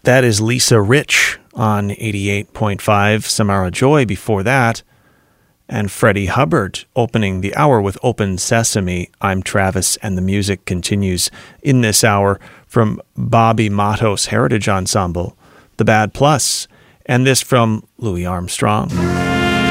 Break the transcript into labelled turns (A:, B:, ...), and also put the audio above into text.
A: That is Lisa Rich on 88.5. Samara Joy before that. And Freddie Hubbard opening the hour with Open Sesame. I'm Travis, and the music continues in this hour from Bobby Matos Heritage Ensemble, The Bad Plus, and this from Louis Armstrong.